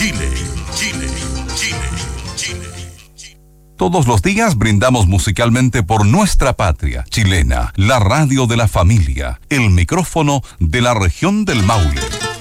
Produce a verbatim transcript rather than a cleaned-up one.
Chile, Chile, Chile, Chile. Todos los días brindamos musicalmente por nuestra patria chilena, la radio de la familia, el micrófono de la región del Maule.